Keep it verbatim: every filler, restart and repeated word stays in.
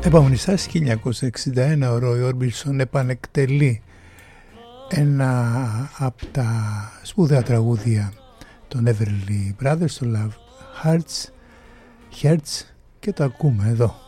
Επόμενη στάση χίλια εννιακόσια εξήντα ένα, ο Roy Orbison επανεκτελεί ένα από τα σπουδαία τραγούδια των Everly Brothers, το Love Hearts, Hearts, και το ακούμε εδώ.